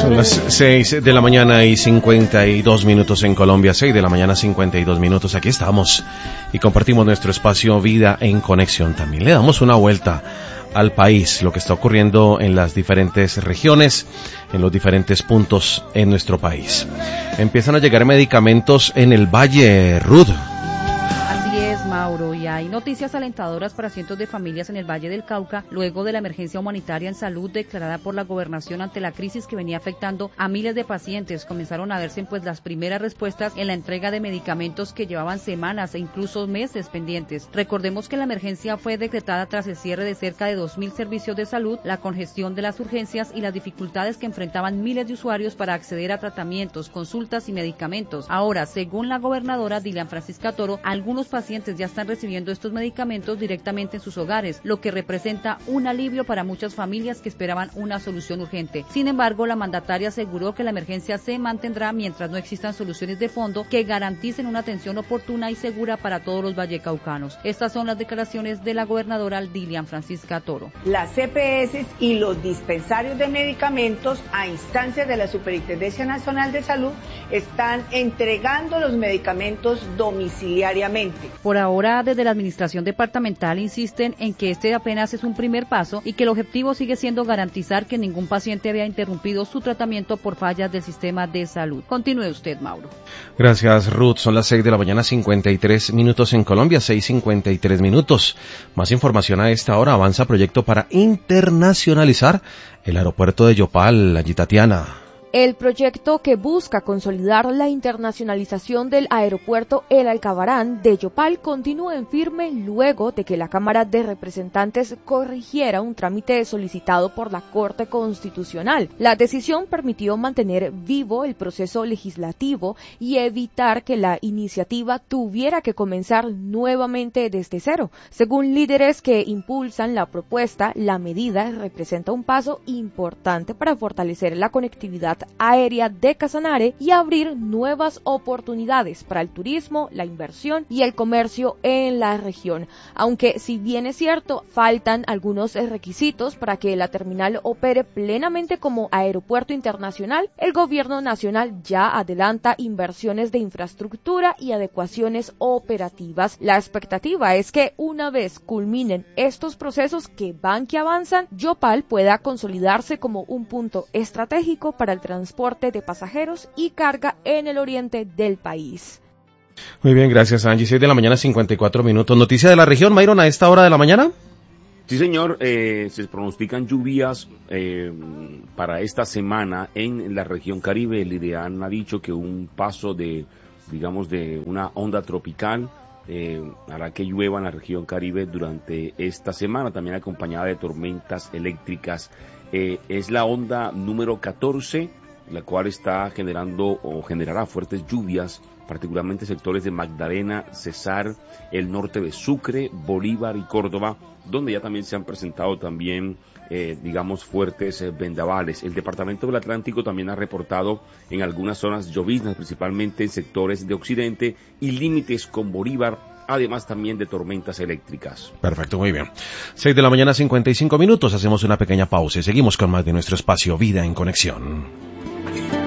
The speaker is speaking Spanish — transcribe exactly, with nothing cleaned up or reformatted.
Son las seis de la mañana y cincuenta y dos minutos en Colombia, seis de la mañana cincuenta y dos minutos. Aquí estamos y compartimos nuestro espacio Vida en Conexión. También le damos una vuelta al país, lo que está ocurriendo en las diferentes regiones, en los diferentes puntos en nuestro país. Empiezan a llegar medicamentos en el Valle, Ruth. Así es, Mauro, y hay noticias alentadoras para cientos de familias en el Valle del Cauca, luego de la emergencia humanitaria en salud declarada por la gobernación ante la crisis que venía afectando a miles de pacientes. Comenzaron a verse pues las primeras respuestas en la entrega de medicamentos que llevaban semanas e incluso meses pendientes. Recordemos que la emergencia fue decretada tras el cierre de cerca de dos mil servicios de salud, la congestión de las urgencias y las dificultades que enfrentaban miles de usuarios para acceder a tratamientos, consultas y medicamentos. Ahora, según la gobernadora Dilian Francisca Toro, algunos pacientes ya están recibiendo estos medicamentos directamente en sus hogares, lo que representa un alivio para muchas familias que esperaban una solución urgente. Sin embargo, la mandataria aseguró que la emergencia se mantendrá mientras no existan soluciones de fondo que garanticen una atención oportuna y segura para todos los vallecaucanos. Estas son las declaraciones de la gobernadora Dilian Francisca Toro. Las C P S y los dispensarios de medicamentos, a instancias de la Superintendencia Nacional de Salud, están entregando los medicamentos domiciliariamente. Por ahora, desde la administración departamental insisten en que este apenas es un primer paso y que el objetivo sigue siendo garantizar que ningún paciente vea interrumpido su tratamiento por fallas del sistema de salud. Continúe usted, Mauro. Gracias, Ruth. Son las seis de la mañana, cincuenta y tres minutos en Colombia, seis cincuenta y tres minutos. Más información a esta hora. Avanza proyecto para internacionalizar el aeropuerto de Yopal, allí Tatiana. El proyecto que busca consolidar la internacionalización del aeropuerto El Alcabarán de Yopal continúa en firme luego de que la Cámara de Representantes corrigiera un trámite solicitado por la Corte Constitucional. La decisión permitió mantener vivo el proceso legislativo y evitar que la iniciativa tuviera que comenzar nuevamente desde cero. Según líderes que impulsan la propuesta, la medida representa un paso importante para fortalecer la conectividad aérea de Casanare y abrir nuevas oportunidades para el turismo, la inversión y el comercio en la región. Aunque, si bien es cierto, faltan algunos requisitos para que la terminal opere plenamente como aeropuerto internacional, el gobierno nacional ya adelanta inversiones de infraestructura y adecuaciones operativas. La expectativa es que una vez culminen estos procesos que van que avanzan, Yopal pueda consolidarse como un punto estratégico para el transporte de pasajeros y carga en el oriente del país. Muy bien, gracias, Angie. seis de la mañana, cincuenta y cuatro minutos. Noticia de la región, Myron, a esta hora de la mañana. Sí, señor, eh, se pronostican lluvias eh, para esta semana en la región Caribe. El IDEAN ha dicho que un paso de, digamos, de una onda tropical eh, hará que llueva en la región Caribe durante esta semana, también acompañada de tormentas eléctricas. Eh, es la onda número catorce, la cual está generando o generará fuertes lluvias, particularmente sectores de Magdalena, Cesar, el norte de Sucre, Bolívar y Córdoba, donde ya también se han presentado también, eh, digamos, fuertes eh, vendavales. El departamento del Atlántico también ha reportado en algunas zonas lloviznas, principalmente en sectores de occidente y límites con Bolívar, además también de tormentas eléctricas. Perfecto, muy bien. seis de la mañana, cincuenta y cinco minutos, hacemos una pequeña pausa y seguimos con más de nuestro espacio Vida en Conexión.